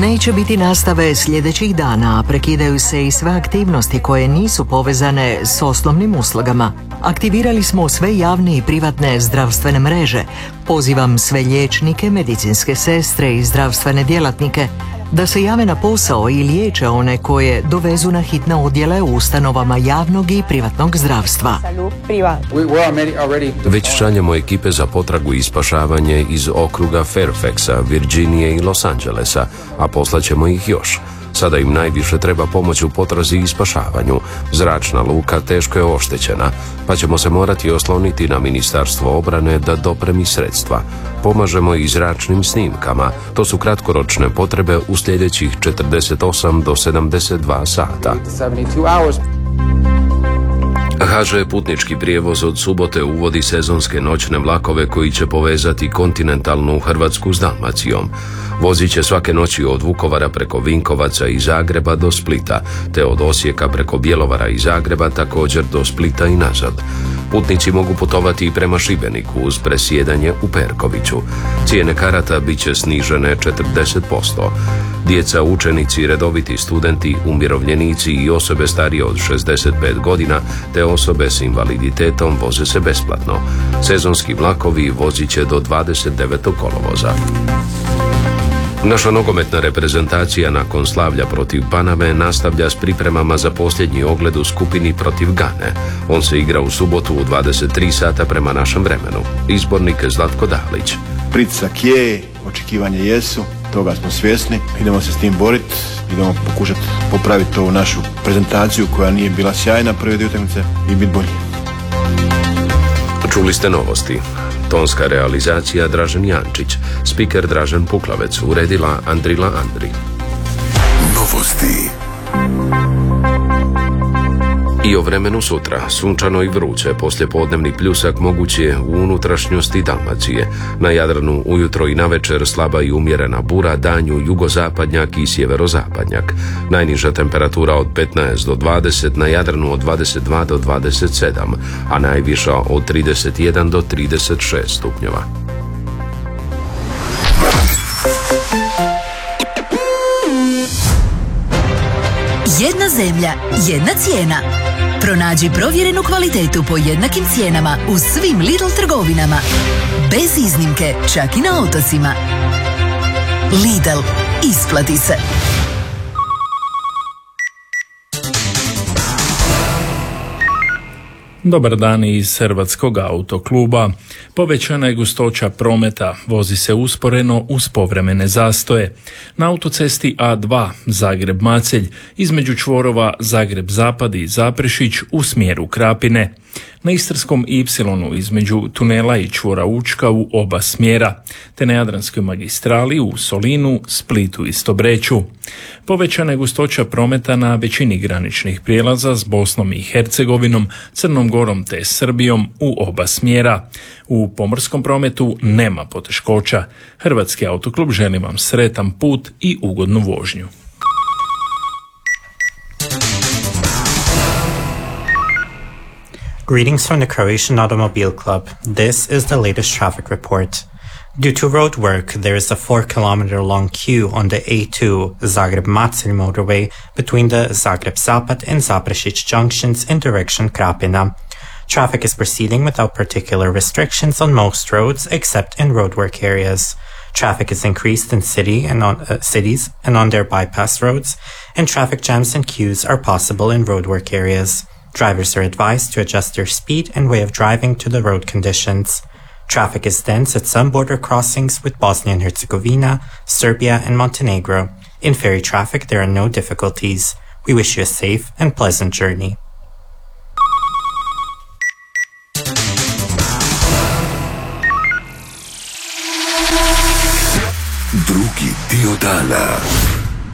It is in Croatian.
Neće biti nastave sljedećih dana, a prekidaju se i sve aktivnosti koje nisu povezane s osnovnim uslugama. Aktivirali smo sve javne i privatne zdravstvene mreže. Pozivam sve liječnike, medicinske sestre i zdravstvene djelatnike da se jave na posao i liječe one koje dovezu na hitne odjele u ustanovama javnog i privatnog zdravstva. Već šaljemo ekipe za potragu i spašavanje iz okruga Fairfaxa, Virginije i Los Angelesa, a poslaćemo ih još. Sada im najviše treba pomoć u potrazi i spašavanju. Zračna luka teško je oštećena, pa ćemo se morati osloniti na Ministarstvo obrane da dopremi sredstva. Pomažemo i zračnim snimkama. To su kratkoročne potrebe u sljedećih 48 do 72 sata. HŽ putnički prijevoz od subote uvodi sezonske noćne vlakove koji će povezati kontinentalnu Hrvatsku s Dalmacijom. Vozit će svake noći od Vukovara preko Vinkovaca i Zagreba do Splita, te od Osijeka preko Bjelovara i Zagreba također do Splita i nazad. Putnici mogu putovati i prema Šibeniku uz presjedanje u Perkoviću. Cijene karata bit će snižene 40%. Djeca, učenici, redoviti studenti, umirovljenici i osobe starije od 65 godina te osobe s invaliditetom voze se besplatno. Sezonski vlakovi vozit će do 29. kolovoza. Naša nogometna reprezentacija nakon slavlja protiv Paname nastavlja s pripremama za posljednji ogled u skupini protiv Gane. On se igra u subotu u 23 sata prema našem vremenu. Izbornik Zlatko Dalić. Pritisak je, očekivanje jesu, toga smo svjesni. Idemo se s tim boriti, idemo pokušati popraviti ovu našu prezentaciju koja nije bila sjajna prve dvije utakmice i biti bolji. Čuli ste novosti. Tonska realizacija Dražen Jančić, spiker Dražen Puklavec, uredila Andrila Andri. Novosti. I o vremenu sutra, sunčano i vruće, poslijepodnevni pljusak moguć je u unutrašnjosti Dalmacije. Na Jadranu ujutro i navečer slaba i umjerena bura, danju jugozapadnjak i sjeverozapadnjak. Najniža temperatura od 15 do 20, na Jadranu od 22 do 27, a najviša od 31 do 36 stupnjeva. Jedna zemlja, jedna cijena. Pronađi provjerenu kvalitetu po jednakim cijenama u svim Lidl trgovinama. Bez iznimke, čak i na otocima. Lidl, isplati se. Dobar dan iz Hrvatskog autokluba. Povećana je gustoća prometa, vozi se usporeno uz povremene zastoje. Na autocesti A2 Zagreb-Macelj između čvorova Zagreb-Zapad i Zaprešić u smjeru Krapine. Na Istarskom Y između tunela i čvora Učka u oba smjera, te na Jadranskoj magistrali u Solinu, Splitu i Stobreću. Povećana je gustoća prometa na većini graničnih prijelaza s Bosnom i Hercegovinom, Crnom Gorom te Srbijom u oba smjera. U pomorskom prometu nema poteškoća. Hrvatski autoklub želi vam sretan put i ugodnu vožnju. Greetings from the Croatian Automobile Club. This is the latest traffic report. Due to road work, there is a 4-kilometer-long queue on the A2 Zagreb-Macelj motorway between the Zagreb-Zapad and Zaprešić junctions in direction Krapina. Traffic is proceeding without particular restrictions on most roads except in roadwork areas. Traffic is increased in cities and on their bypass roads, and traffic jams and queues are possible in roadwork areas. Drivers are advised to adjust their speed and way of driving to the road conditions. Traffic is dense at some border crossings with Bosnia and Herzegovina, Serbia, and Montenegro. In ferry traffic, there are no difficulties. We wish you a safe and pleasant journey. Drugi dio dana.